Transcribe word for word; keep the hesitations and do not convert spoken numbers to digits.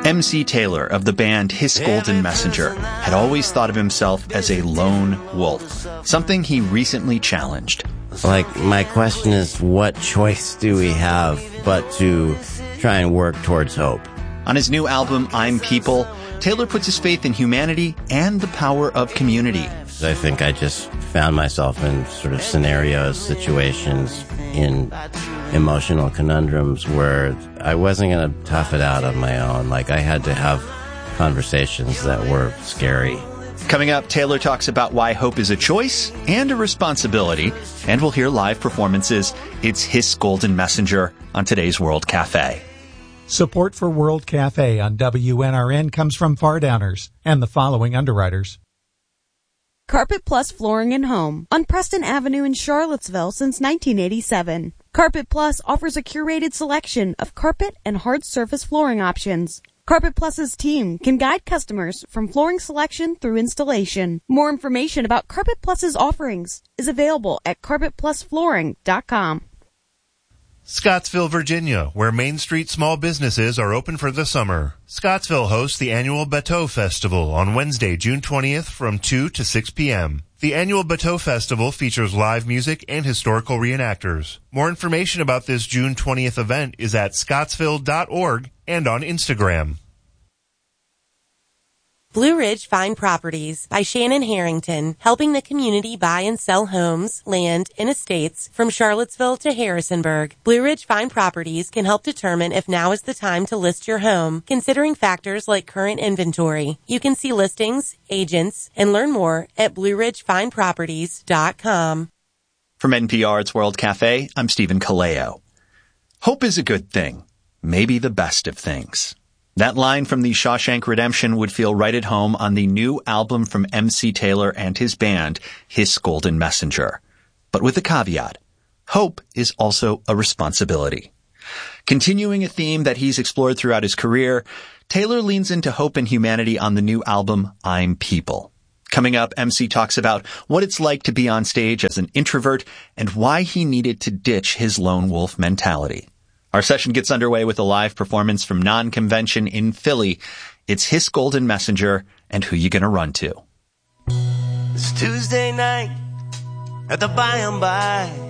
M C Taylor of the band His Golden Messenger had always thought of himself as a lone wolf, something he recently challenged. Like, my question is, what choice do we have but to try and work towards hope? On his new album, I'm People, Taylor puts his faith in humanity and the power of community. I think I just found myself in sort of scenarios, situations, in emotional conundrums where I wasn't going to tough it out on my own. Like, I had to have conversations that were scary. Coming up, Taylor talks about why hope is a choice and a responsibility, and we'll hear live performances. It's His Golden Messenger on today's World Cafe. Support for World Cafe on W N R N comes from Fardowners and the following underwriters. Carpet Plus Flooring and Home on Preston Avenue in Charlottesville since nineteen eighty-seven. Carpet Plus offers a curated selection of carpet and hard surface flooring options. Carpet Plus's team can guide customers from flooring selection through installation. More information about Carpet Plus's offerings is available at carpet plus flooring dot com. Scottsville, Virginia, where Main Street small businesses are open for the summer. Scottsville hosts the annual Bateau Festival on Wednesday, June twentieth from two to six p.m. The annual Bateau Festival features live music and historical reenactors. More information about this June twentieth event is at scottsville dot org and on Instagram. Blue Ridge Fine Properties by Shannon Harrington, helping the community buy and sell homes, land, and estates from Charlottesville to Harrisonburg. Blue Ridge Fine Properties can help determine if now is the time to list your home, considering factors like current inventory. You can see listings, agents, and learn more at blue ridge fine properties dot com. From N P R, it's World Cafe. I'm Stephen Kaleo. Hope is a good thing, maybe the best of things. That line from the Shawshank Redemption would feel right at home on the new album from M C Taylor and his band, His Golden Messenger. But with a caveat, hope is also a responsibility. Continuing a theme that he's explored throughout his career, Taylor leans into hope and humanity on the new album, I'm People. Coming up, M C talks about what it's like to be on stage as an introvert and why he needed to ditch his lone wolf mentality. Our session gets underway with a live performance from Non-Convention in Philly. It's His Golden Messenger and Who You Gonna Run To. It's Tuesday night at the by and by.